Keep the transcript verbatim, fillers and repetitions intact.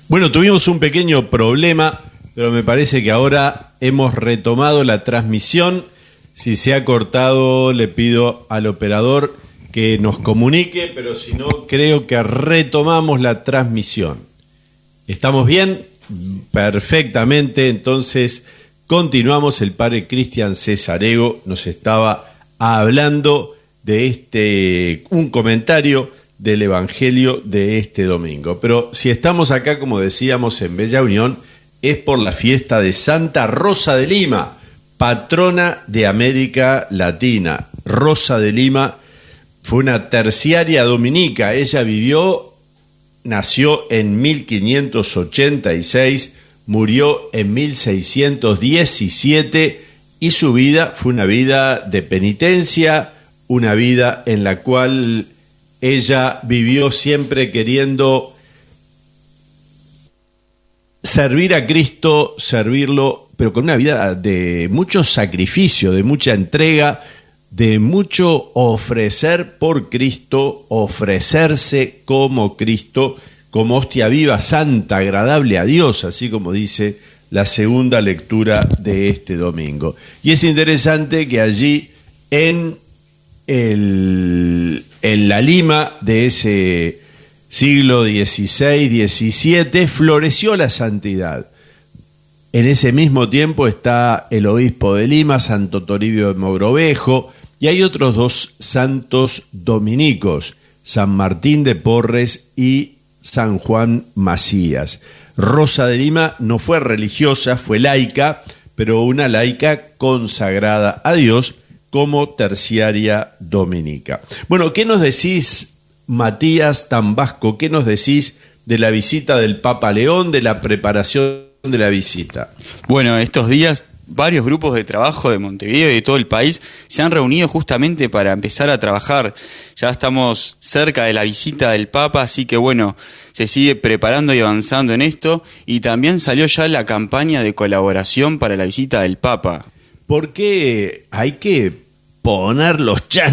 Bueno, tuvimos un pequeño problema, pero me parece que ahora hemos retomado la transmisión. Si se ha cortado, le pido al operador que nos comunique, pero si no, creo que retomamos la transmisión. ¿Estamos bien? Perfectamente, entonces continuamos. El padre Cristian Cesarego nos estaba hablando de este, un comentario del Evangelio de este domingo. Pero si estamos acá, como decíamos, en Bella Unión, es por la fiesta de Santa Rosa de Lima, patrona de América Latina. Rosa de Lima fue una terciaria dominica. Ella vivió, nació en mil quinientos ochenta y seis, murió en mil seiscientos diecisiete y su vida fue una vida de penitencia, una vida en la cual ella vivió siempre queriendo servir a Cristo, servirlo, pero con una vida de mucho sacrificio, de mucha entrega, de mucho ofrecer por Cristo, ofrecerse como Cristo, como hostia viva, santa, agradable a Dios, así como dice la segunda lectura de este domingo. Y es interesante que allí en, el, en la Lima de ese siglo dieciséis, diecisiete, floreció la santidad. En ese mismo tiempo está el obispo de Lima, Santo Toribio de Mogrovejo, y hay otros dos santos dominicos, San Martín de Porres y San Juan Macías. Rosa de Lima no fue religiosa, fue laica, pero una laica consagrada a Dios como terciaria dominica. Bueno, ¿qué nos decís, Matías Tambasco? ¿Qué nos decís de la visita del Papa León, de la preparación de la visita? Bueno, estos días varios grupos de trabajo de Montevideo y de todo el país se han reunido justamente para empezar a trabajar. Ya estamos cerca de la visita del Papa, así que bueno, se sigue preparando y avanzando en esto, y también salió ya la campaña de colaboración para la visita del Papa. Porque hay que poner los chanclas